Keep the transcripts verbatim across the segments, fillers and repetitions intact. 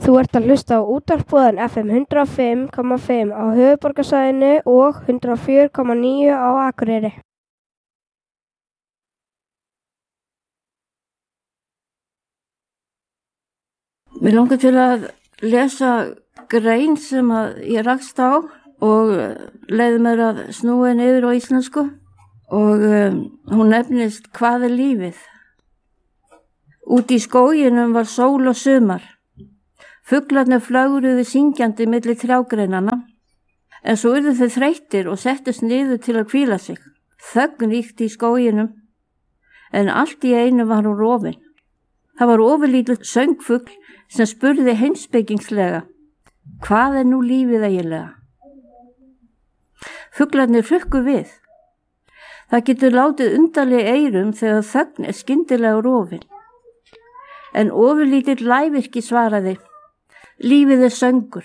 Þú ert að hlusta á útvarpsbúðan F M hundrað og fimm komma fimm á höfuðborgarsvæðinu og hundrað og fjögur komma níu á Akureyri. Mér langar til að lesa grein sem að ég rakst á og leiði mér að snúa henni yfir á íslensku og um, hún nefnist Hvað er lífið? Úti í skóginum var sól og sumar. Fuglarnir flögruðu syngjandi milli trjágreinanna, en svo urðu þau þreyttir og settust niður til að hvíla sig. Þögn ríkti í skóginum, en allt í einu var hún rofin. Það var ofurlítill söngfugl sem spurði heimspekingslega: Hvað er nú lífið eiginlega? Fuglarnir hrukku við. Það getur látið undarlega eyrum þegar þögn er skyndilega rofin. En ofurlítill lævirki svaraði: Lífið er söngur.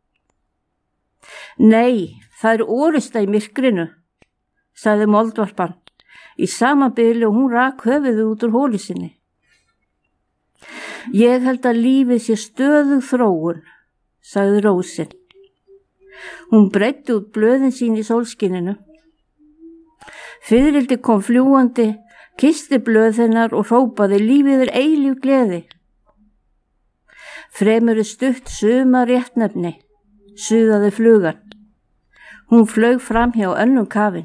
Nei, það er orusta í myrkrinu, sagði moldvarpan, í sama bili og hún rak höfuðið út úr hóli sinni. Ég held að lífið sé stöðug þróun, sagði rósin. Hún breiddi út blöðin sín í sólskininu. Fiðrildi kom fljúandi, kyssti blöð hennar og hrópaði: Lífið er eilíf gleði. Fremur er stutt sumar réttnefni, suðaði flugan. Hún flaug fram hjá önnum kafin.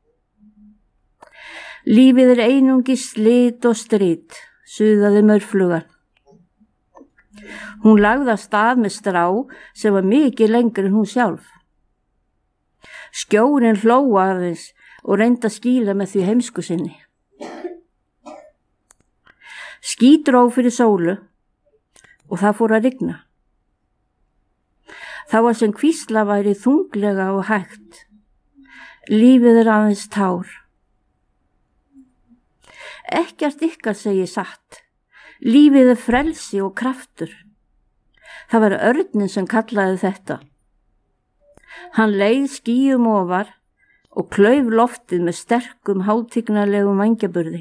Lífið er einungis slit og strit, suðaði maurflugan. Hún lagði af stað með strá sem var mikið lengri en hún sjálf. Skjórinn hló aðeins og reyndi að skýla með því heimsku sinni. Ský dró fyrir sólu og það fór að rigna. Það var sem hvísla væri þunglega og hægt. Lífið er aðeins tár. Ekkert ykkar segi satt. Lífið er frelsi og kraftur. Það var örninn sem kallaði þetta. Hann leið skýjum ofar og klauf loftið með sterkum hátignarlegum vængjaburði.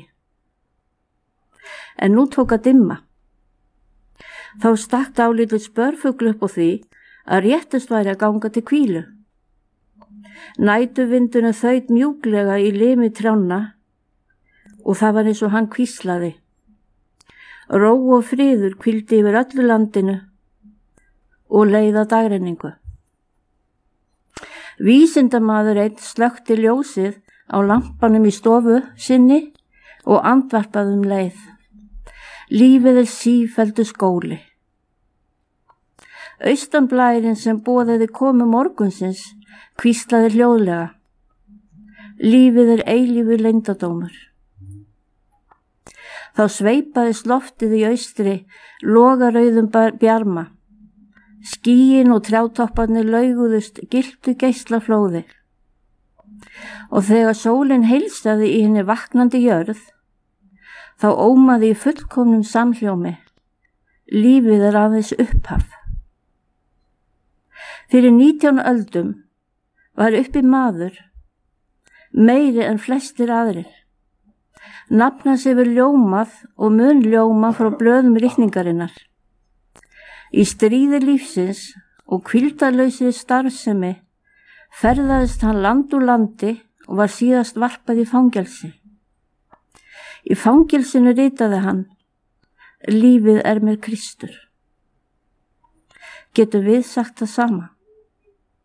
En nú tók að dimma. Þá stakk dálítill spörfugl upp á því að réttast væri að ganga til hvílu. Nætuvindurinn þaut mjúklega í limi trjánna og það var eins og hann hvíslaði. Ró og friður hvíldi yfir öllu landinu og leið að dagrenningu. Vísindamaður einn slökkti ljósið á lampanum í stofu sinni og andvarpaði um leið. Lífið er sífelldu skóli. Austanblærinn sem boðaði komu morgunsins hvíslaði hljóðlega: Lífið er eilífur leyndardómur. Þá sveipaðist loftið í austri logarauðum bjarma. Skýin og trjátopparnir lauguðust gylltu geislaflóði. Og þegar sólin heilsaði í henni vaknandi jörð, þá ómaði í fullkomnum samhljómi: Lífið er aðeins upphaf. Fyrir nítján öldum var uppi maður, meiri en flestir aðrir. Nafn hans hefur ljómað og mun ljóma frá blöðum ritningarinnar. Í stríði lífsins og hvíldarlausri starfsemi ferðaðist hann land úr landi og var síðast varpað í fangelsi. Í fangelsinu ritaði hann: Lífið er mér Kristur. Getum við sagt það sama?